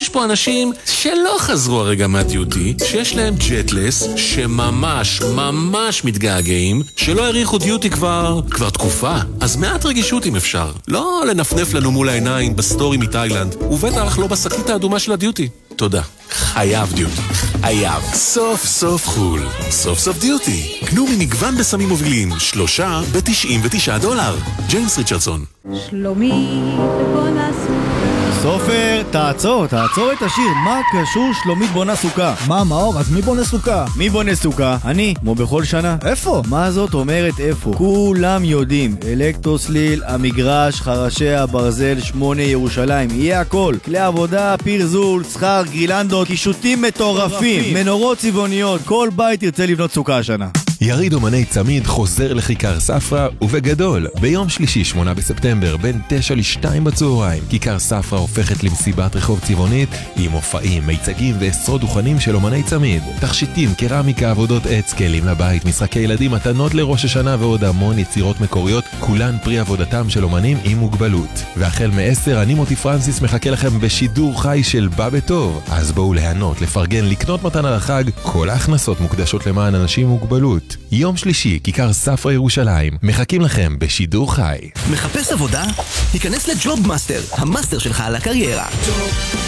יש פה אנשים שלא חזרו הרגע מהדיוטי, שיש להם ג'טלס, שממש ממש מתגעגעים, שלא העריכו דיוטי כבר תקופה. אז מעט רגישות אם אפשר. לא לנפנף לנו מול העיניים בסטורי מתאילנד, ובטח לא בשקית האדומה של הדיוטי. תודה. חייב דיוטי. חייב. סוף סוף חול. סוף סוף דיוטי. קנו ממגוון בסמים מובילים. 3 ב$99. ג'יימס ריצ'רדסון. שלומי, בונה סוכה. סופר, תעצור את השיר. מה קשור שלומית בונה סוכה? מה, מאור? אז מי בונה סוכה? מי בונה סוכה? אני, כמו בכל שנה. איפה? מה זאת אומרת איפה? כולם יודעים. אלקטרוסליל, המגרש, חרשי הברזל, 8 ירושלים. יהיה הכל. כלי עבודה, פרזול, שכר, גרילנדות, קישוטים מטורפים, מנורות צבעוניות. כל בית ירצה לבנות סוכה השנה. יריד אומני צמיד חוזר לכיכר ספרא ובגדול ביום שלישי 8 בספטמבר בין 9 ל-2 בצהריים. כיכר ספרא הופכת למסיבת רחוב צבעונית עם מופעים, מיצגים ועשרות דוכנים של אומני צמיד, תכשיטים, קרמיקה, עבודות עץ, כלים לבית, משחקי ילדים, מתנות לראש השנה ועוד המון יצירות מקוריות, כולן פרי עבודתם של אומנים עם מוגבלות. והחל מ-10 אני מוטי פרנסיס מחכה לכם בשידור חי של בא בטוב. אז בואו ליהנות, לפרגן, לקנות מתנה לחג. כל ההכנסות מוקדשות למען אנשים עם מוגבלות. יום שלישי, כיכר ספרא ירושלים. מחכים לכם בשידור חי. מחפש עבודה? היכנס לג'וב מאסטר, המאסטר שלך על הקריירה.